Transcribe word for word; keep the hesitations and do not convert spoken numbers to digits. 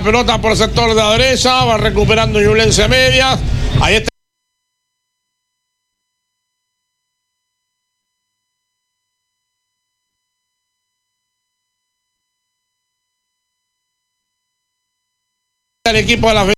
pelota por el sector de la derecha, va recuperando Ñublense Medias. Ahí está el equipo de la